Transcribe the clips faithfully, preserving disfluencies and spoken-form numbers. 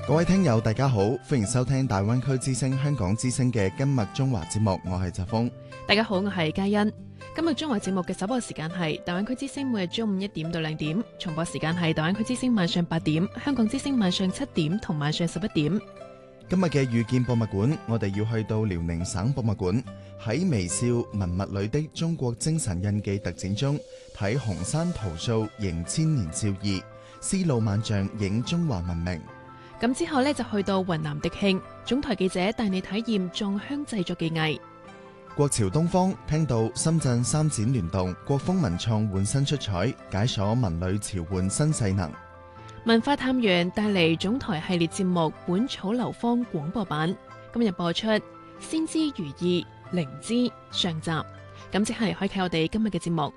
各位聽友大家好，歡迎收聽大灣區之聲香港之聲嘅今日中華節目，我係澤峰。 大家好，我係嘉欣。今日中華節目嘅首播時間係大灣區之聲每日中午一點到兩點，重播時間係大灣區之聲晚上八點，香港之聲晚上七點同晚上十一點。 今日嘅遇見博物館，我哋要去到遼寧省博物館，喺微笑文物裏的中國精神印記特展中睇紅山桃塑迎千年少義，絲路萬象映中華文明。 咁之後呢，就去到雲南迪慶，總台記者帶你體驗藏香製作技藝。 國潮東方聽到深圳三展聯動，國風文創換新出彩，解鎖文旅潮換新勢能。 文化探源帶嚟總台系列節目《本草流芳》廣播版，今日播出《先知如意靈芝》上集，咁即係開啟我哋今日嘅節目。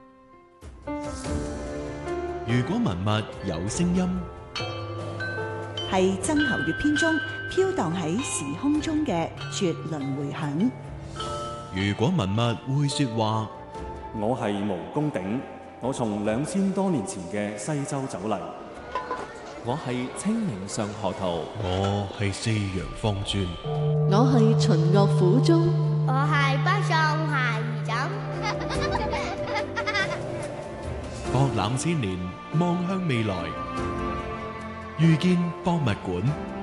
如果文物有聲音， 係曾侯乙編中飄蕩喺時空中嘅絕倫迴響。 如果文物會說話， 我係毛公鼎，我從兩千多年前嘅西周走嚟。 我係清明上河圖， 我係四陽方尊， 我係秦樂府中， 我係北宋孩兒枕。 博覽千年，望向未來，遇見博物館。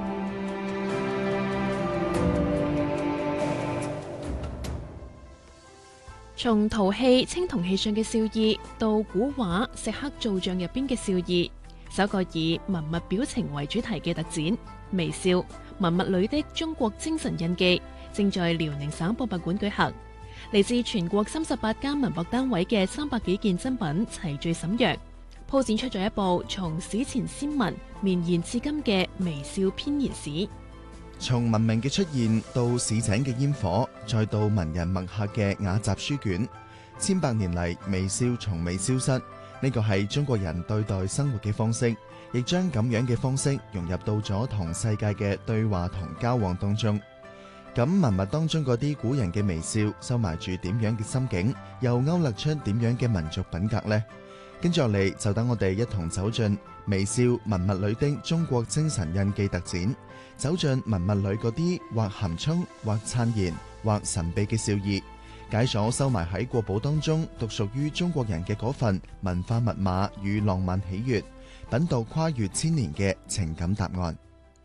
從陶器、青銅器上嘅笑意，到古畫石刻造像入邊嘅笑意，首個以文物表情為主題嘅特展《微笑文物裏的中國精神印記》正在遼寧省博物館舉行。嚟自全國三十八間文博單位嘅三百幾件珍品齊聚瀋陽，鋪展出咗一部從史前先民綿延至今嘅微笑編年史。 從文明嘅出現到市井嘅煙火，再到文人墨客嘅雅集書卷，千百年嚟微笑從未消失。呢個係中國人對待生活嘅方式，亦將咁樣嘅方式融入到咗同世界嘅對話同交往當中。咁文物當中嗰啲古人嘅微笑，收埋住點樣嘅心境，又勾勒出點樣嘅民族品格呢？跟住落嚟就等我哋一同走進微笑文物裏的中國精神印記特展，走進文物裏嗰啲或含蓄、或燦然、或神秘嘅笑意，解鎖收埋喺國寶當中獨屬於中國人嘅嗰份文化密碼與浪漫喜悅，品讀跨越千年嘅情感答案。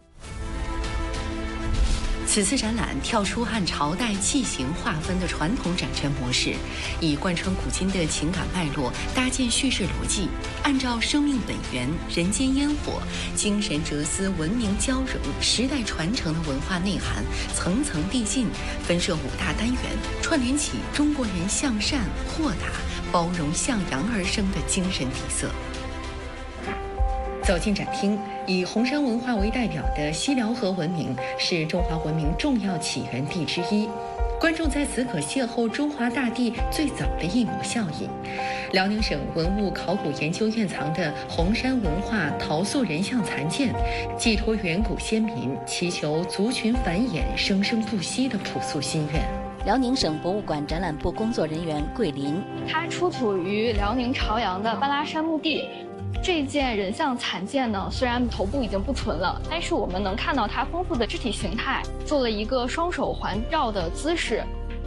此次展覽跳出按朝代器型劃分的傳統展陳模式，以貫穿古今的情感脈絡搭建敘事邏輯，按照生命本源、人間煙火、精神哲思、文明交融、時代傳承的文化內涵，層層遞進，分設五大單元，串聯起中國人向善、豁達、包容、向陽而生的精神底色。走進展廳，以紅山文化為代表的西遼河文明是中華文明重要起源地之一，觀眾在此可邂逅中華大地最早的一畝效應。遼寧省文物考古研究院藏的紅山文化陶塑人像殘件，寄託遠古先民祈求族群繁衍生生不息的樸素心願。 遼寧省博物館展覽部工作人員桂林， 它出土於遼寧朝陽的半拉山墓地。這件人像殘件呢，雖然頭部已經不存了，但是我們能看到它豐富的肢體形態，做了一個雙手環繞的姿勢，